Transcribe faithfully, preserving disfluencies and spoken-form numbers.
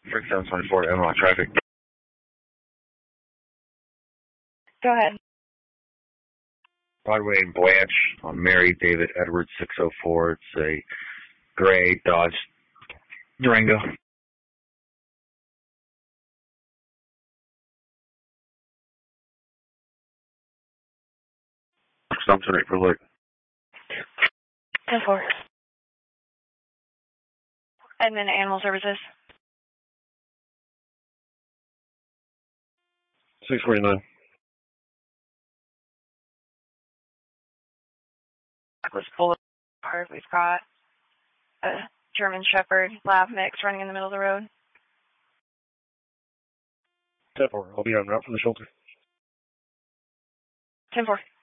Brick seven twenty-four to Emlock traffic. Go ahead. Broadway and Blanche on Mary David Edwards six oh four. It's a gray Dodge Durango. Stop tonight for look. ten four. Admin Animal Services. six forty-nine. Douglas Boulevard. We've got a German Shepherd Lab mix running in the middle of the road. ten four. I'll be on route from the shelter. ten four.